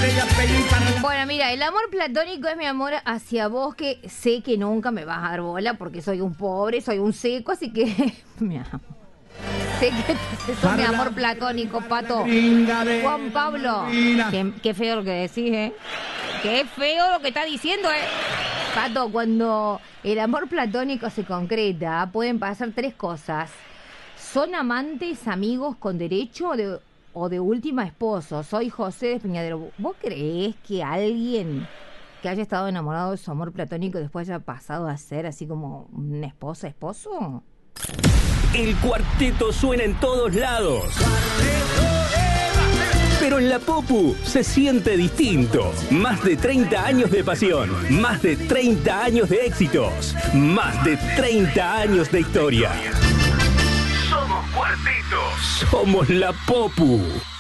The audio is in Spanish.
Bueno, mira, el amor platónico es mi amor hacia vos, que sé que nunca me vas a dar bola porque soy un pobre, soy un seco, así que me amo. Sé que eso es mi amor platónico, Pato. Juan Pablo, qué feo lo que decís, ¿eh? Qué feo lo que está diciendo, ¿eh? Pato, cuando el amor platónico se concreta, pueden pasar tres cosas. ¿Son amantes, amigos con derecho o de última esposos? Soy José de Peñadero. ¿Vos creés que alguien que haya estado enamorado de su amor platónico después haya pasado a ser así como una esposo? El cuarteto suena en todos lados. Pero en la Popu se siente distinto. Más de 30 años de pasión, más de 30 años de éxitos, más de 30 años de historia. Somos Cuarteto. Somos la Popu.